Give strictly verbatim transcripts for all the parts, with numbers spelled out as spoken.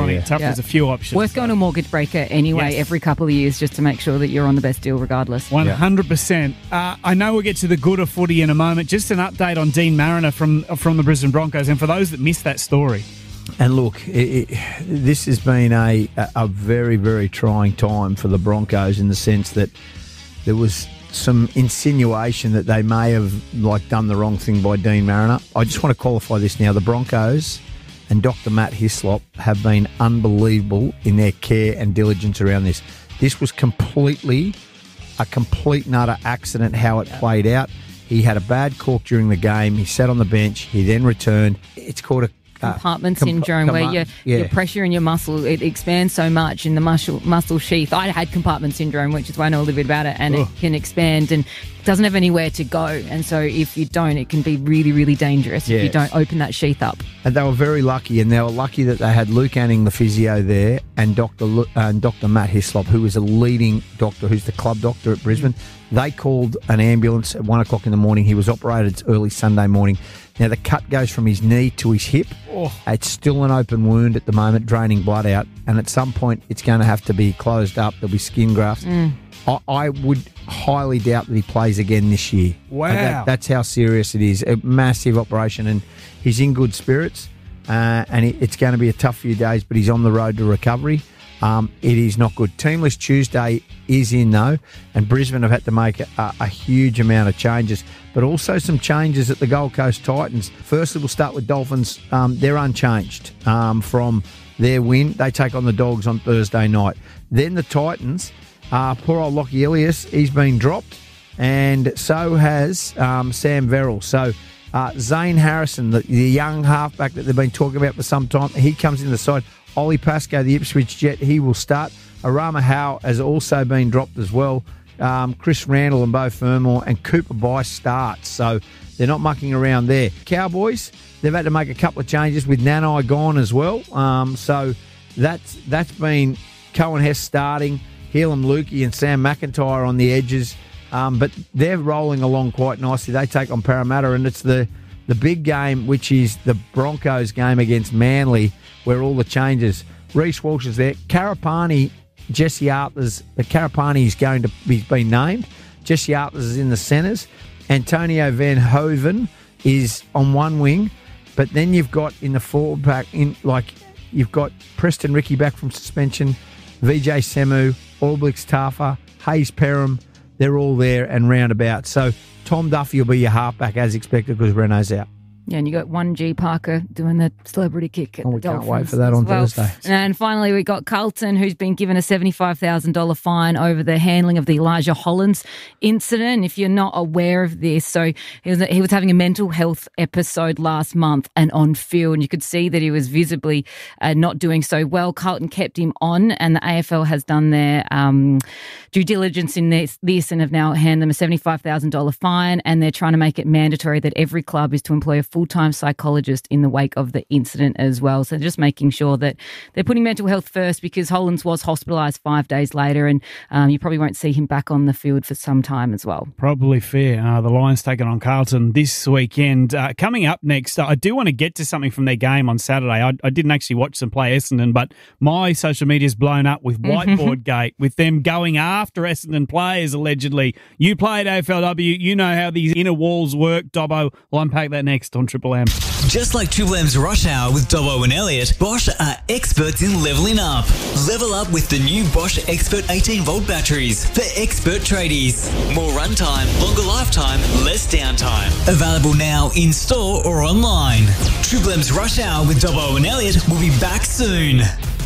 finding yeah. it tough. Yeah. There's a few options. Worth going to a mortgage breaker anyway Yes. every couple of years just to make sure that you're on the best deal regardless. one hundred percent. Uh, I know we'll get to the good of footy in a moment. Just an update on Dean Mariner from from the Brisbane Broncos. And for those that missed that story. And look, it, it, this has been a, a very, very trying time for the Broncos in the sense that there was some insinuation that they may have like done the wrong thing by Dean Mariner. I just want to qualify this now. The Broncos and Doctor Matt Hislop have been unbelievable in their care and diligence around this. This was completely a complete nutter accident how it played out. He had a bad cork during the game. He sat on the bench. He then returned. It's called a Compartment Uh, comp- syndrome, where compa- your, yeah. your pressure in your muscle, it expands so much in the muscle muscle sheath. I had compartment syndrome, which is why I know a little bit about it, and Ugh. it can expand and doesn't have anywhere to go. And so if you don't, it can be really, really dangerous if you Yes. don't open that sheath up. And they were very lucky, and they were lucky that they had Luke Anning, the physio, there, and Doctor Lu- uh, and Doctor Matt Hislop, who is a leading doctor, who's the club doctor at Brisbane. They called an ambulance at one o'clock in the morning. He was operated early Sunday morning. Now, the cut goes from his knee to his hip. Oh. It's still an open wound at the moment, draining blood out, and at some point it's going to have to be closed up. There'll be skin grafts. I, I would highly doubt that he plays again this year. Wow. Uh, that- that's how serious it is. A massive operation, and he's in good spirits, uh, and it, it's going to be a tough few days, but he's on the road to recovery. Um, it is not good. Teamless Tuesday is in, though, and Brisbane have had to make a, a, a huge amount of changes, but also some changes at the Gold Coast Titans. Firstly, we'll start with Dolphins. Um, they're unchanged um, from their win. They take on the Dogs on Thursday night. Then the Titans, uh, poor old Lockie Elias, he's been dropped, and so has um, Sam Verrill. So uh, Zane Harrison, the, the young halfback that they've been talking about for some time, he comes in the side. Ollie Pascoe, the Ipswich Jet, he will start. Arama Howe has also been dropped as well. Um, Chris Randall and Beau Fermor and Cooper Bice starts. So they're not mucking around there. Cowboys, they've had to make a couple of changes with Nanai gone as well. Um, so that's that's been Cohen Hess starting, Helam Lukey and Sam McIntyre on the edges. Um, but they're rolling along quite nicely. They take on Parramatta, and it's the, the big game, which is the Broncos game against Manly, where all the changes. Reece Walsh is there. Karapani, Jesse Arthurs. The Karapani is going to be been named. Jesse Arthurs is in the centres. Antonio Van Hoven is on one wing, but then you've got in the forward pack, in like you've got Preston Ricky back from suspension, V J Semu, Allblix Tafa, Hayes Perham. They're all there and roundabout. So Tom Duffy will be your halfback as expected because Renault's out. Yeah, and you got one G Parker doing the celebrity kick at Oh, the we can't Dolphins. wait for that as on well. Thursday. And finally, we got Carlton, who's been given a seventy-five thousand dollars fine over the handling of the Elijah Hollands incident. If you're not aware of this, so he was, he was having a mental health episode last month and on field, and you could see that he was visibly uh, not doing so well. Carlton kept him on, and the A F L has done their um, due diligence in this, this and have now handed them a seventy-five thousand dollars fine, and they're trying to make it mandatory that every club is to employ a full-time psychologist in the wake of the incident as well. So just making sure that they're putting mental health first, because Hollands was hospitalised five days later, and um, you probably won't see him back on the field for some time as well. Probably fair. Uh, the Lions taking on Carlton this weekend. Uh, coming up next, uh, I do want to get to something from their game on Saturday. I, I didn't actually watch them play Essendon, but my social media's blown up with Whiteboard Gate, with them going after Essendon players, allegedly. You played A F L W. You know how these inner walls work, Dobbo. We'll unpack that next on Triple M. Just like Triple M's Rush Hour with Dobbo and Elliot, Bosch are experts in leveling up. Level up with the new Bosch Expert eighteen volt batteries for expert tradies. More runtime, longer lifetime, less downtime. Available now in store or online. Triple M's Rush Hour with Dobbo and Elliot will be back soon.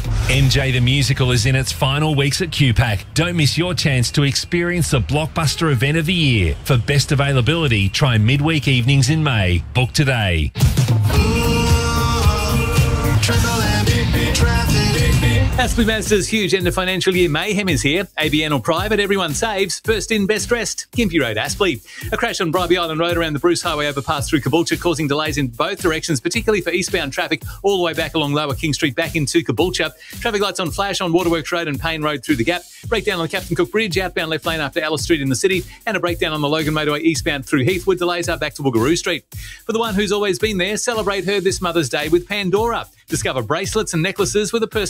M J the Musical is in its final weeks at Q PAC. Don't miss your chance to experience the blockbuster event of the year. For best availability, try midweek evenings in May. Book today. Aspley Mazda's huge end of financial year mayhem is here. A B N or private, everyone saves. First in, best dressed. Gympie Road, Aspley. A crash on Bribie Island Road around the Bruce Highway overpass through Caboolture, causing delays in both directions, particularly for eastbound traffic, all the way back along Lower King Street back into Caboolture. Traffic lights on flash on Waterworks Road and Payne Road through the Gap. Breakdown on the Captain Cook Bridge, outbound left lane after Alice Street in the city, and a breakdown on the Logan Motorway eastbound through Heathwood. Delays are back to Woogaroo Street. For the one who's always been there, celebrate her this Mother's Day with Pandora. Discover bracelets and necklaces with a personal